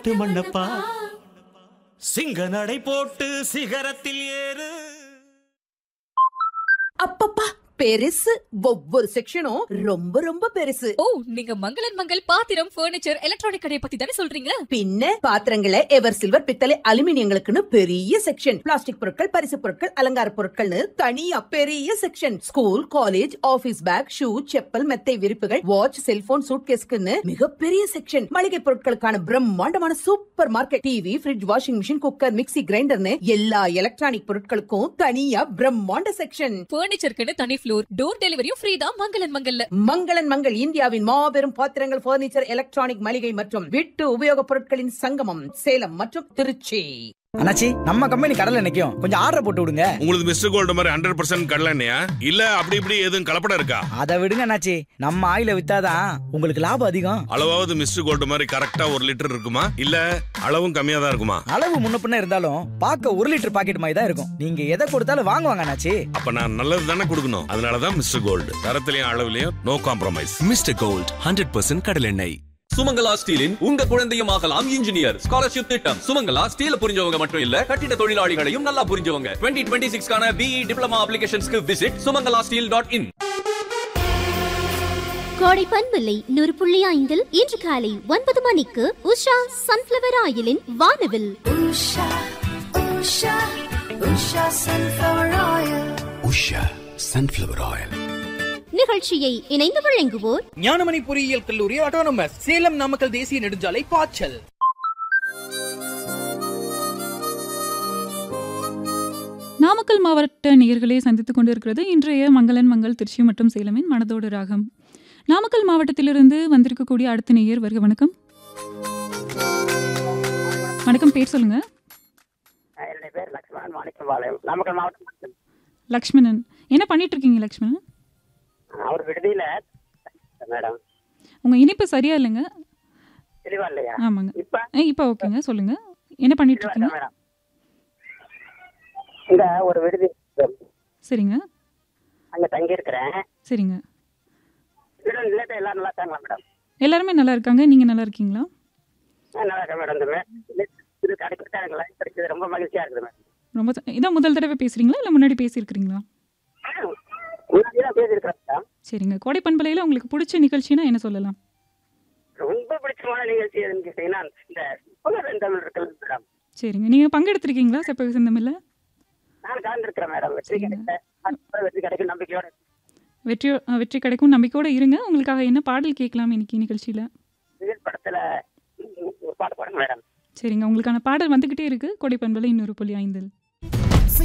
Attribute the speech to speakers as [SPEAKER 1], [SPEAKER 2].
[SPEAKER 1] மண்ணப்பா சிங்க நடை போட்டு சிகரத்தில் ஏறு.
[SPEAKER 2] அப்பப்பா பெருசு, ஒவ்வொரு செக்ஷனும் ரொம்ப ரொம்ப பெருசு.
[SPEAKER 3] ஓ, நீங்க மங்களன் மங்கள் பாத்திரம், பர்னிச்சர், எலக்ட்ரானிக் கடையை பத்தி தானே சொல்றீங்க?
[SPEAKER 2] பின்ன பாத்திரங்களை எவர் சில்வர், பித்தளை, அலுமினியங்களுக்குன்னு பெரிய செக்ஷன். பிளாஸ்டிக் பொருட்கள், பரிசு பொருட்கள், அலங்கார பொருட்கள்னு தனியா பெரிய section. School, college, office back, shoe, chappal, மெத்தை விரிப்புகள், வாட்ச், செல்போன், சூட்கேஸ்க்குன்னு மிகப்பெரிய செக்ஷன். மளிகை பொருட்களுக்கான பிரம்மாண்டமான super market. TV, fridge, washing machine, cooker, mixie, கிரைண்டர்னு எல்லா எலக்ட்ரானிக் பொருட்களுக்கும் தனியா பிரம்மாண்ட செக்ஷன்.
[SPEAKER 3] பர்னிச்சருக்குன்னு தனி ஃப்ளோர், டோர் டெலிவரியும் ஃப்ரீ தான் மங்களன் மங்கல்ல.
[SPEAKER 2] மங்களன் மங்கள் இந்தியாவின் மாபெரும் பாத்திரங்கள், பர்னிச்சர், எலக்ட்ரானிக், மளிகை மற்றும் வீட்டு உபயோகப் பொருட்களின் சங்கமம். சேலம் மற்றும் திருச்சி.
[SPEAKER 4] அண்ணாச்சி, நம்ம கம்பெனி கடல்ல நிக்கும், கொஞ்சம் ஆர்டர் போட்டு விடுங்க.
[SPEAKER 5] உங்களுக்கு மிஸ்டர் கோல்டு மாதிரி 100% கடலெண்ணெயா இல்ல அப்படி இப்படி எதுவும் கலப்படம் இருக்கா?
[SPEAKER 4] அதை விடுங்க அண்ணாச்சி, நம்ம ஆயில வித்தாதான் உங்களுக்கு லாபம் அதிகம்.
[SPEAKER 5] அளவாவது மிஸ்டர் கோல்டு மாதிரி கரெக்டா 1 லிட்டர் இருக்குமா இல்ல அளவும் கம்மியா தான் இருக்குமா?
[SPEAKER 4] அளவு முன்ன பின்ன இருந்தாலும் பார்க்க 1 லிட்டர் பாக்கெட் மாதிரி தான் இருக்கும். நீங்க எதை கொடுத்தாலும் வாங்குவாங்க அண்ணாச்சி.
[SPEAKER 5] அப்ப நான் நல்லது தானே கொடுக்கணும். அதனாலதான் mister gold, தரத்திலையும் அளவுலயும் no compromise.
[SPEAKER 6] Mister gold 100% கடலெண்ணெய்.
[SPEAKER 7] சுமங்கலா ஸ்டீலின் உங்க குழந்தையும் ஆகலாம் இன்ஜினியர் ஸ்காலர்ஷிப் திட்டம். சுமங்கலா ஸ்டீல புரிஞ்சவங்க மட்டும் இல்ல, கட்டிட தொழிலாளிகளையும் நல்லா புரிஞ்சவங்க. 2026 BE டிப்ளமா அப்ளிகேஷன்ஸ்க்கு விசிட் sumangalassteel.in.
[SPEAKER 8] கோடை பண்பில்லை 100.5 இன்று காலை 9 மணிக்கு உஷா சன்ஃபிளவர் ஆயிலின் வானவில்.
[SPEAKER 6] உஷா சன்ஃபிளவர் ஆயில்
[SPEAKER 8] நிகழ்ச்சியை இணைந்து வழங்குவோர்
[SPEAKER 9] ஞானமணி பொறியியல் கல்லூரி ஆட்டோனமஸ், சேலம் நாமக்கல் தேசிய நெடுஞ்சாலை, பாய்ச்சல்.
[SPEAKER 10] நாமக்கல் மாவட்ட நேயர்களை சந்தித்துக் கொண்டிருக்கிறது இன்றைய மங்களன் மங்கள் திருச்சி மற்றும் சேலமின் மனதோடு ராகம். நாமக்கல் மாவட்டத்திலிருந்து வந்திருக்கக்கூடிய அடுத்த நேயர் வருக. வணக்கம். வணக்கம், பேர் சொல்லுங்க.
[SPEAKER 11] என்னுடைய பேர் லக்ஷ்மணன், மாணிக்கம்பாளையம், நாமக்கல் மாவட்டம்.
[SPEAKER 10] லக்ஷ்மணன், என்ன பண்ணிட்டு இருக்கீங்க லக்ஷ்மணன்?
[SPEAKER 11] அவர் விடுதியில மேடம்.
[SPEAKER 10] உங்க இனிப்பு சரியா இல்லைங்க.
[SPEAKER 11] தெளிவா இல்லையா?
[SPEAKER 10] ஆமாங்க, இப்போ ஓகேங்க, சொல்லுங்க. என்ன பண்ணிட்டு இருக்கீங்க
[SPEAKER 11] மேடம்? இங்க ஒரு விடுதி.
[SPEAKER 10] சரிங்க,
[SPEAKER 11] அங்க தங்கி இருக்கிறேன்.
[SPEAKER 10] சரிங்க.
[SPEAKER 11] எல்லாரும் நல்லா இருக்காங்களா மேடம்?
[SPEAKER 10] எல்லாருமே நல்லா இருக்காங்க. நீங்க நல்லா இருக்கீங்களா?
[SPEAKER 11] நல்லா இருக்கேன் மேடம். இது கிடைக்கிறாங்களா? கிடைக்கிறது ரொம்ப மகிழ்ச்சியா இருக்குது மேடம்.
[SPEAKER 10] ரொம்ப இதான் முதல் தடவை பேசுறீங்களா இல்ல முன்னாடி பேசியிருக்கிறீங்களா?
[SPEAKER 11] முன்னாடிதான் பேசியிருக்கிறேன்.
[SPEAKER 10] சரிங்க. கோடை பண்பலையில உங்களுக்கு பிடிச்ச நிகழ்ச்சினா என்ன சொல்லலாம்?
[SPEAKER 11] ரொம்ப பிடிச்சமான நிகழ்ச்சி எதுன்னு கேட்டீங்கன்னா இந்த புலர் தமிழ் இருக்குல்ல மேடம்.
[SPEAKER 10] சரிங்க. நீங்க பங்கெடுத்திருக்கீங்களா செப்பக செந்தமில்ல?
[SPEAKER 11] நான் கலந்துருக்கிறேன் மேடம். வெற்றி கிடைக்கும் நம்பிக்கையோட.
[SPEAKER 10] வெற்றி கிடைக்கும் நம்பிக்கையோட இருங்க. உங்களுக்காக என்ன பாடல் கேட்கலாம் இன்னைக்கு நிகழ்ச்சியில?
[SPEAKER 11] படத்துல பாட்டு பாடுங்க மேடம்.
[SPEAKER 10] சரிங்க, உங்களுக்கான பாடல் வந்துகிட்டே இருக்கு. கோடை பண்பலை 100.5.